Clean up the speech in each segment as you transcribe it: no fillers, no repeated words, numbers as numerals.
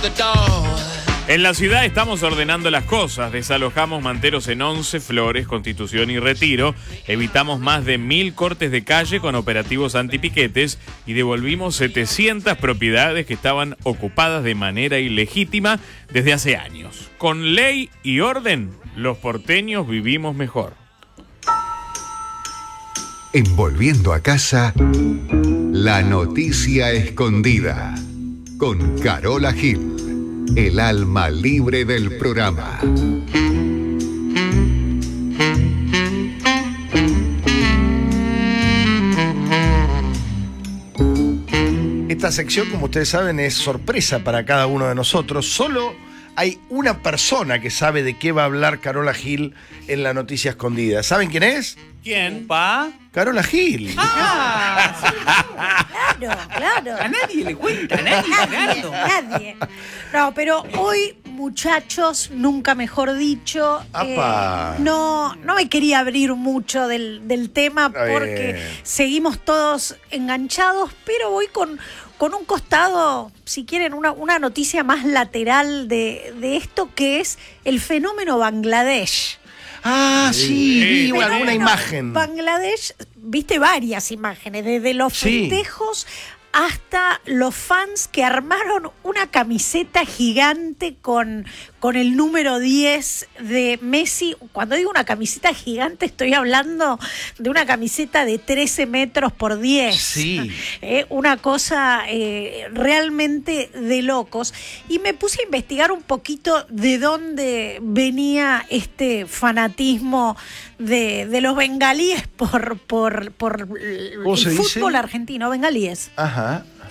En la ciudad estamos ordenando las cosas. Desalojamos manteros en 11, Flores, Constitución y Retiro. Evitamos más de 1000 cortes de calle con operativos antipiquetes y devolvimos 700 propiedades que estaban ocupadas de manera ilegítima desde hace años. Con ley y orden, los porteños vivimos mejor. En Volviendo a Casa, la noticia escondida. Con Carola Gil, el alma libre del programa. Esta sección, como ustedes saben, es sorpresa para cada uno de nosotros. Solo hay una persona que sabe de qué va a hablar Carola Gil en la noticia escondida. ¿Saben quién es? ¿Quién? ¿Pa? Carola Gil. Claro. A nadie le cuenta, a nadie. Nadie. No, pero hoy, muchachos, nunca mejor dicho, no me quería abrir mucho del tema porque seguimos todos enganchados, pero voy con un costado, si quieren, una noticia más lateral de esto, que es el fenómeno Bangladesh. Ah, sí, vi alguna imagen. Bangladesh, viste varias imágenes, desde los festejos hasta los fans que armaron una camiseta gigante con el número 10 de Messi. Cuando digo una camiseta gigante, estoy hablando de una camiseta de 13 metros por 10. Sí. Una cosa realmente de locos. Y me puse a investigar un poquito de dónde venía este fanatismo de los bengalíes por el fútbol argentino. Bengalíes. Ajá.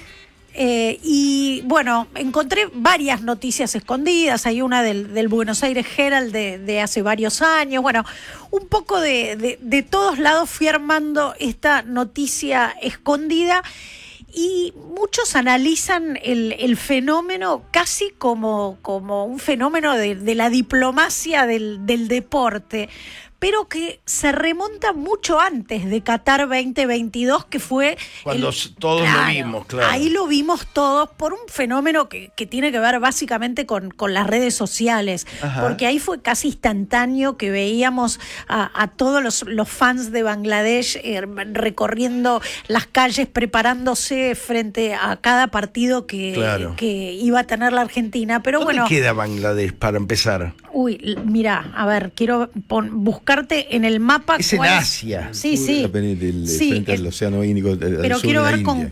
Y bueno, encontré varias noticias escondidas. Hay una del Buenos Aires Herald de hace varios años. Bueno, un poco de todos lados fui armando esta noticia escondida. Y muchos analizan el fenómeno casi como un fenómeno de la diplomacia del deporte, pero que se remonta mucho antes de Qatar 2022, que fue... Cuando todos lo vimos, claro. Ahí lo vimos todos por un fenómeno que tiene que ver básicamente con las redes sociales. Ajá. Porque ahí fue casi instantáneo que veíamos a todos los fans de Bangladesh recorriendo las calles, preparándose frente a cada partido que iba a tener la Argentina. Pero ¿dónde bueno, queda Bangladesh para empezar? Uy, mira, a ver, quiero buscarte en el mapa. Es en Asia. Sí. Frente al Océano Índico. Pero quiero ver con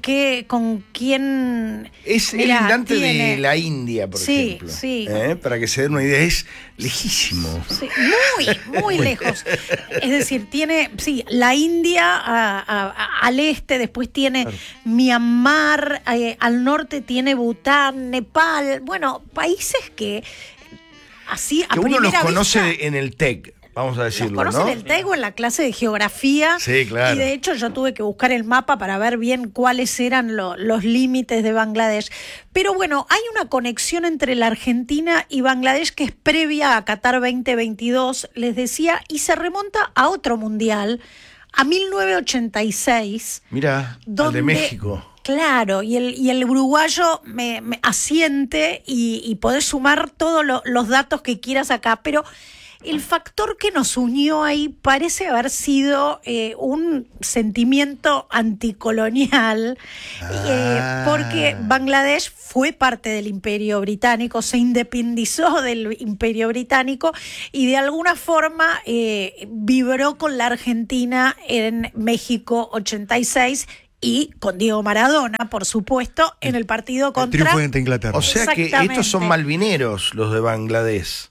quién. Es el lindante de la India, por ejemplo. Sí. Para que se den una idea, es lejísimo. Sí, muy lejos. Es decir, tiene, la India al este, después tiene Myanmar, al norte tiene Bután, Nepal. Bueno, países que así a uno los conoce vista, en el TEC, vamos a decirlo, los conoce en el TEC o en la clase de geografía. Sí, claro. Y de hecho yo tuve que buscar el mapa para ver bien cuáles eran los límites de Bangladesh. Pero bueno, hay una conexión entre la Argentina y Bangladesh que es previa a Qatar 2022, les decía, y se remonta a otro mundial, a 1986. Mira, al de México. Claro, y el uruguayo me asiente y podés sumar todos los datos que quieras acá, pero el factor que nos unió ahí parece haber sido un sentimiento anticolonial, porque Bangladesh fue parte del Imperio Británico, se independizó del Imperio Británico y de alguna forma vibró con la Argentina en México 86. Y con Diego Maradona, por supuesto, en el partido contra... El triunfo ante Inglaterra. O sea que estos son malvineros, los de Bangladesh.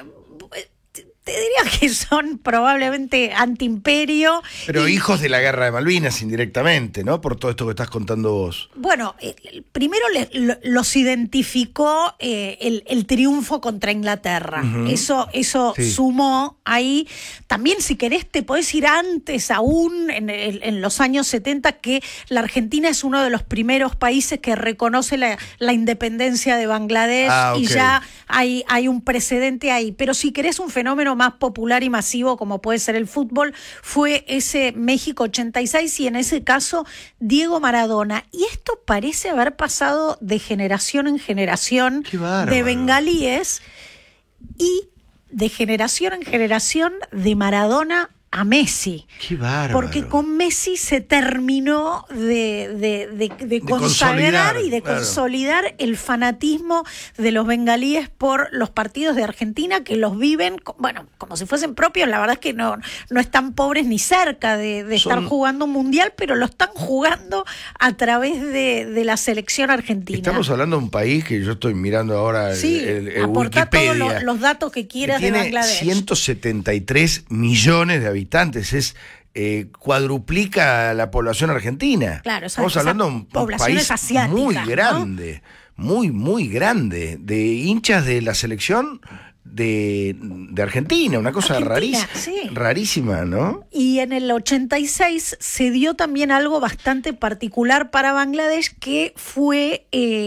Te diría que son probablemente antiimperio. Pero hijos de la guerra de Malvinas indirectamente, ¿no? Por todo esto que estás contando vos. Bueno, primero los identificó el triunfo contra Inglaterra. Uh-huh. Eso sumó ahí. También, si querés, te podés ir antes aún, en los años 70, que la Argentina es uno de los primeros países que reconoce la independencia de Bangladesh. Y ya hay un precedente ahí. Pero si querés un fenómeno más popular y masivo como puede ser el fútbol, fue ese México 86 y en ese caso Diego Maradona. Y esto parece haber pasado de generación en generación de bengalíes y de generación en generación de Maradona a Messi. Qué bárbaro. Porque con Messi se terminó de consagrar y de consolidar el fanatismo de los bengalíes por los partidos de Argentina, que los viven, bueno, como si fuesen propios. La verdad es que no están pobres ni cerca de estar jugando un mundial, pero lo están jugando a través de la selección argentina. Estamos hablando de un país que yo estoy mirando ahora el aportá Wikipedia. todos los datos que quieras de Bangladesh. Tiene 173 millones de habitantes, cuadruplica la población argentina. Claro, estamos hablando de un país muy grande, ¿no? muy grande, de hinchas de la selección de Argentina, una cosa rarísima, ¿no? Y en el 86 se dio también algo bastante particular para Bangladesh, que fue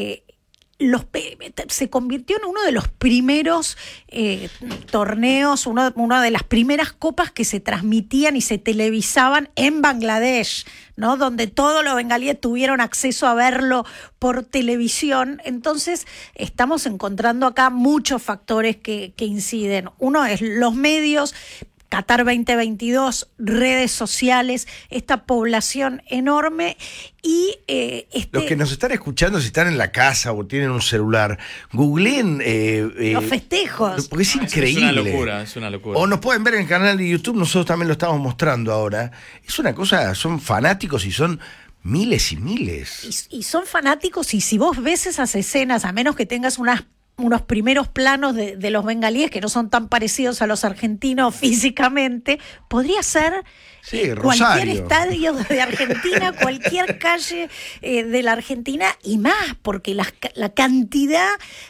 se convirtió en uno de los primeros torneos, una de las primeras copas que se transmitían y se televisaban en Bangladesh, ¿no? Donde todos los bengalíes tuvieron acceso a verlo por televisión. Entonces estamos encontrando acá muchos factores que inciden. Uno es los medios, Qatar 2022, redes sociales, esta población enorme y los que nos están escuchando, si están en la casa o tienen un celular, googleen los festejos. Porque es increíble. Es una locura. O nos pueden ver en el canal de YouTube, nosotros también lo estamos mostrando ahora. Es una cosa, son fanáticos y son miles y miles. Y son fanáticos, y si vos ves esas escenas, a menos que tengas unos primeros planos de los bengalíes que no son tan parecidos a los argentinos físicamente, podría ser cualquier estadio de Argentina, cualquier calle de la Argentina y más, porque la cantidad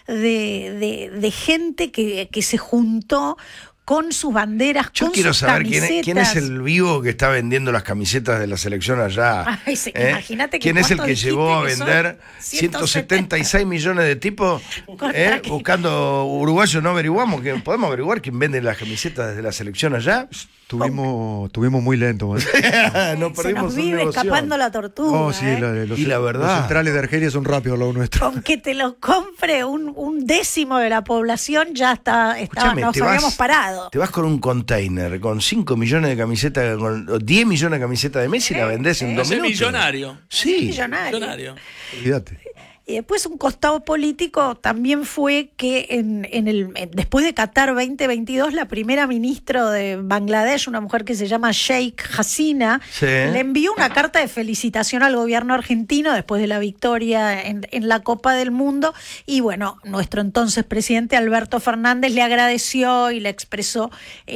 de gente que se juntó con sus banderas, yo con quiero sus saber camisetas. quién es el vivo que está vendiendo las camisetas de la selección allá. Ay, imagínate quién es el que llevó a vender 176 millones de tipos buscando uruguayos. No averiguamos, que podemos averiguar quién vende las camisetas de la selección allá. Tuvimos muy lento. No perdimos se nos vive escapando la tortuga. Oh, sí, y la verdad, los centrales de Argelia son rápidos lo nuestro. Con te lo compre un décimo de la población ya nos habíamos parado. Te vas con un container con 5 millones de camisetas, con 10 millones de camisetas de Messi y la vendés en 2 minutos. Millonario. Sí. Millonario. Olvídate. Y después un costado político también fue que después de Qatar 2022, la primera ministra de Bangladesh, una mujer que se llama Sheikh Hasina, le envió una carta de felicitación al gobierno argentino después de la victoria en la Copa del Mundo. Y bueno, nuestro entonces presidente Alberto Fernández le agradeció y le expresó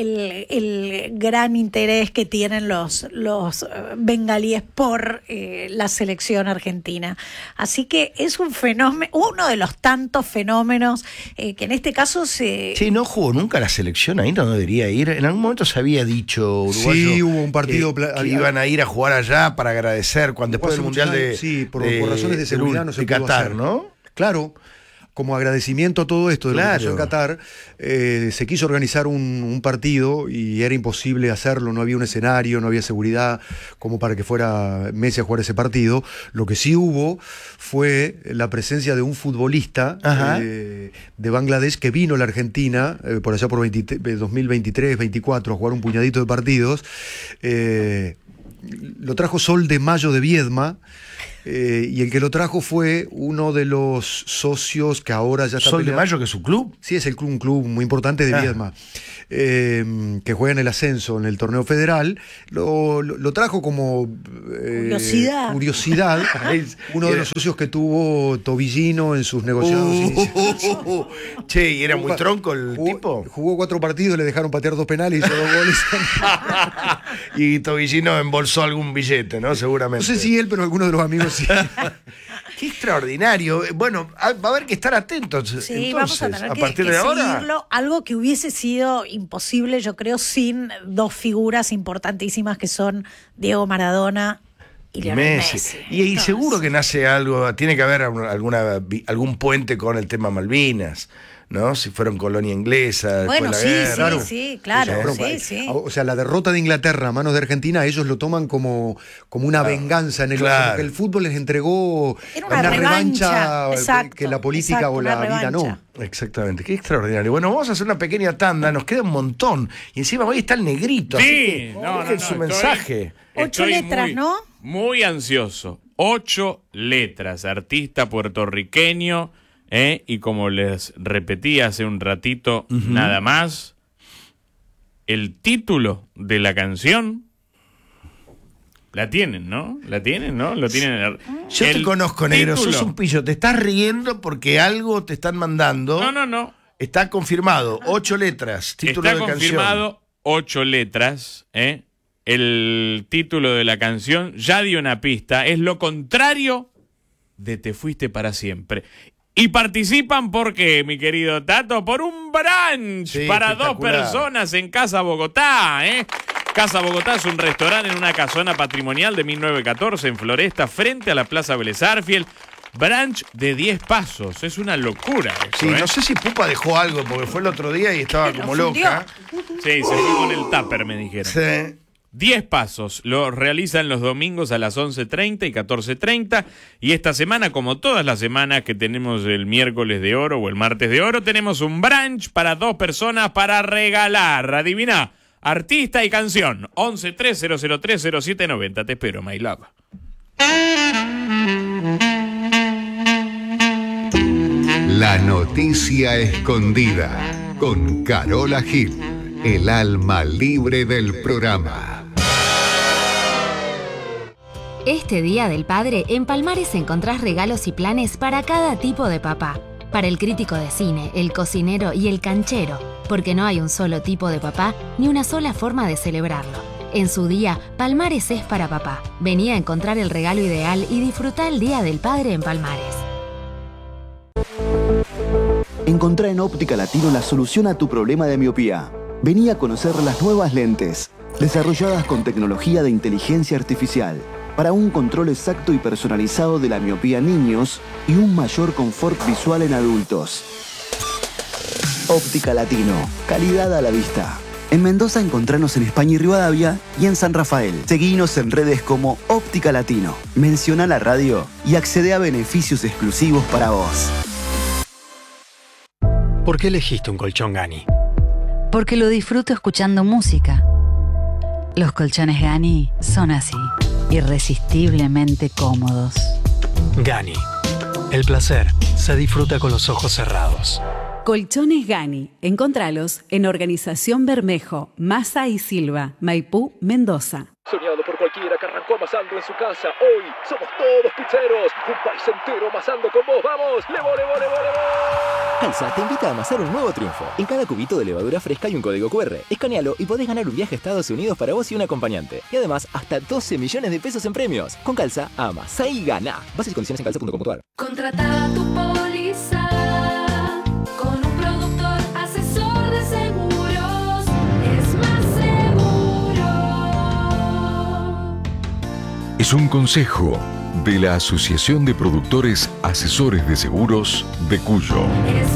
el gran interés que tienen los bengalíes por la selección argentina. Así que es un fenómeno, uno de los tantos fenómenos que en este caso no jugó nunca la selección ahí, no debería ir. En algún momento se había dicho uruguayo. Sí, hubo un partido que iban a ir a jugar allá para agradecer después del Mundial por razones de seguridad no se pudo Qatar, hacer. ¿no? Claro. Como agradecimiento a todo esto de lo que pasó en Qatar, se quiso organizar un partido y era imposible hacerlo, no había un escenario, no había seguridad como para que fuera Messi a jugar ese partido. Lo que sí hubo fue la presencia de un futbolista de Bangladesh que vino a la Argentina por allá por 2023-24 a jugar un puñadito de partidos. Lo trajo Sol de Mayo de Viedma. Y el que lo trajo fue uno de los socios que ahora ya está Sol de Mayo, que es su club. Sí, es un club muy importante de Viedma, que juega en el ascenso, en el torneo federal. Lo trajo como curiosidad. Uno de los socios que tuvo Tobillino en sus negociados iniciales. Che, ¿y era muy tronco el tipo? Jugó 4 partidos, le dejaron patear 2 penales y hizo 2 goles. Y Tobillino embolsó algún billete, ¿no? Seguramente. No sé si él, pero algunos de los amigos sí. Qué extraordinario. Bueno, va a haber que estar atentos. Sí, entonces, vamos a tener partir que de ahora. seguirlo. Algo que hubiese sido imposible, yo creo, sin dos figuras importantísimas que son Diego Maradona y Lionel Messi. Y Entonces, seguro que nace algo, tiene que haber algún puente con el tema Malvinas, ¿no? Si fueron colonia inglesa, después bueno, la sí, guerra. sí, claro, Bueno, sí. O sea, la derrota de Inglaterra a manos de Argentina, ellos lo toman como una venganza en el claro. porque el fútbol les entregó Era una revancha, exacto, que la política exacto, o la una vida no. revancha. Exactamente, qué extraordinario. Bueno, vamos a hacer una pequeña tanda, nos queda un montón. Y encima hoy está el negrito. Sí, así que no, dejen su mensaje. 8 Estoy letras, ¿no? Muy ansioso. 8 letras, artista puertorriqueño, y como les repetí hace un ratito, nada más, el título de la canción, la tienen, ¿no? ¿La tienen, no? Lo tienen. Yo te conozco, negro, sos un pillo. Te estás riendo porque algo te están mandando. No. Está confirmado, 8 letras, título Está de confirmado, 8 letras, El título de la canción ya dio una pista. Es lo contrario de Te fuiste para siempre. Y participan porque, mi querido Tato, por un brunch para 2 personas en Casa Bogotá, Casa Bogotá es un restaurante en una casona patrimonial de 1914 en Floresta, frente a la Plaza Vélez Arfiel. Brunch de 10 pasos. Es una locura eso, Sí, no sé si Pupa dejó algo, porque fue el otro día y estaba como loca. Sí, se fue con el tupper, me dijeron. Sí. 10 pasos, lo realizan los domingos a las 11:30 y 14:30, y esta semana, como todas las semanas que tenemos el miércoles de oro o el martes de oro, tenemos un brunch para 2 personas para regalar. Adivina, artista y canción. 1130030790. Te espero, my love. La noticia escondida con Carola Gil, el alma libre del programa. Este Día del Padre, en Palmares encontrás regalos y planes para cada tipo de papá. Para el crítico de cine, el cocinero y el canchero, porque no hay un solo tipo de papá ni una sola forma de celebrarlo. En su día, Palmares es para papá. Vení a encontrar el regalo ideal y disfrutá el Día del Padre en Palmares. Encontrá en Óptica Latino la solución a tu problema de miopía. Vení a conocer las nuevas lentes, desarrolladas con tecnología de inteligencia artificial, para un control exacto y personalizado de la miopía en niños y un mayor confort visual en adultos. Óptica Latino, calidad a la vista. En Mendoza encontranos en España y Rivadavia y en San Rafael. Seguinos en redes como Óptica Latino. Menciona la radio y accede a beneficios exclusivos para vos. ¿Por qué elegiste un colchón Gani? Porque lo disfruto escuchando música. Los colchones Gani son así, irresistiblemente cómodos. Gani. El placer se disfruta con los ojos cerrados. Colchones Gani. Encontralos en Organización Bermejo, Massa y Silva, Maipú, Mendoza. Soñado por cualquiera que arrancó amasando en su casa. Hoy somos todos pizzeros. Un país entero amasando con vos. ¡Vamos! ¡Levo, levo, levo, levo! Calza te invita a amasar un nuevo triunfo. En cada cubito de levadura fresca hay un código QR. Escanealo y podés ganar un viaje a Estados Unidos para vos y un acompañante. Y además, hasta 12 millones de pesos en premios. Con Calza, amasá y gana. Bases y condiciones en calza.com.ar. Contrata tu póliza con un productor asesor de seguros. Es más seguro. Es un consejo de la Asociación de Productores Asesores de Seguros de Cuyo. Es